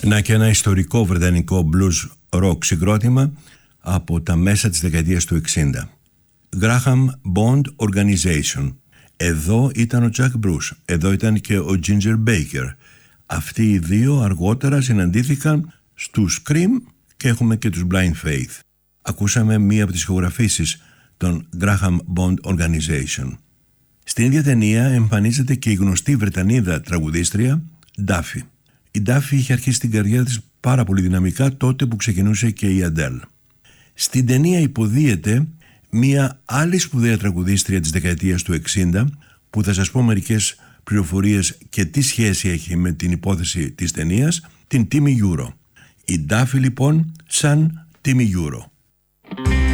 Να και ένα ιστορικό βρετανικό blues rock συγκρότημα από τα μέσα της δεκαετίας του 60. Graham Bond Organization. Εδώ ήταν ο Jack Bruce, εδώ ήταν και ο Ginger Baker. Αυτοί οι δύο αργότερα συναντήθηκαν στους Cream και έχουμε και τους Blind Faith. Ακούσαμε μία από τις ηχογραφήσεις των Graham Bond Organization. Στην ίδια ταινία εμφανίζεται και η γνωστή Βρετανίδα τραγουδίστρια Duffy. Η Duffy είχε αρχίσει την καριέρα της πάρα πολύ δυναμικά τότε που ξεκινούσε και η Adele. Στην ταινία υποδίεται μία άλλη σπουδαία τραγουδίστρια της δεκαετίας του 60 που θα σας πω μερικές πληροφορίες και τι σχέση έχει με την υπόθεση της ταινίας, την Timmy Euro. Η Duffy λοιπόν σαν Timmy Euro.